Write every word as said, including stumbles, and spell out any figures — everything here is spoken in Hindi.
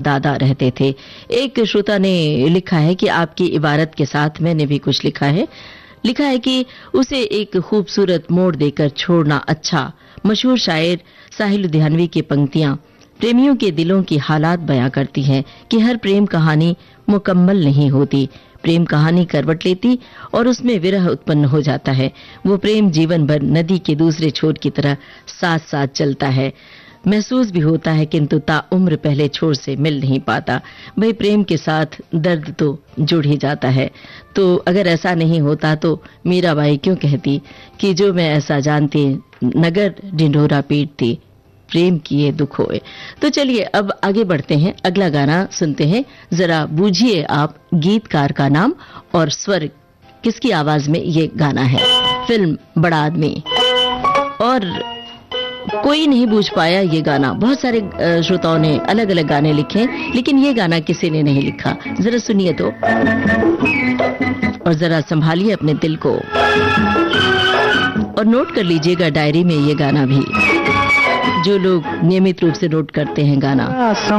दादा रहते थे। एक श्रोता ने लिखा है कि आपकी इबारत के साथ मैंने भी कुछ लिखा है लिखा है कि उसे एक खूबसूरत मोड़ देकर छोड़ना अच्छा। मशहूर शायर साहिल लुधियानवी की पंक्तियां प्रेमियों के दिलों की हालात बयां करती हैं कि हर प्रेम कहानी मुकम्मल नहीं होती। प्रेम कहानी करवट लेती और उसमें विरह उत्पन्न हो जाता है। वो प्रेम जीवन भर नदी के दूसरे छोर की तरह साथ साथ चलता है, महसूस भी होता है, किंतु ताउम्र पहले छोर से मिल नहीं पाता। भाई प्रेम के साथ दर्द तो जुड़ ही जाता है। तो अगर ऐसा नहीं होता तो मीराबाई क्यों कहती कि जो मैं ऐसा जानती नगर ढिंढोरा पीटती, प्रेम किए दुख होए। तो चलिए अब आगे बढ़ते हैं, अगला गाना सुनते हैं। जरा बूझिए आप गीतकार का नाम और स्वर किसकी आवाज में ये गाना है। फिल्म बड़ा आदमी। और कोई नहीं बूझ पाया ये गाना। बहुत सारे श्रोताओं ने अलग अलग गाने लिखे, लेकिन ये गाना किसी ने नहीं लिखा। जरा सुनिए तो, और जरा संभालिए अपने दिल को और नोट कर लीजिएगा डायरी में ये गाना भी, जो लोग नियमित रूप से नोट करते हैं गाना।